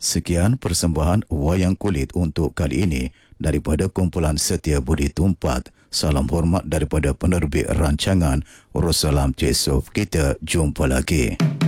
Sekian persembahan Wayang Kulit untuk kali ini daripada kumpulan Setia Budi Tumpat. Salam hormat daripada penerbit rancangan. Wassalam Cik Sof. Kita jumpa lagi.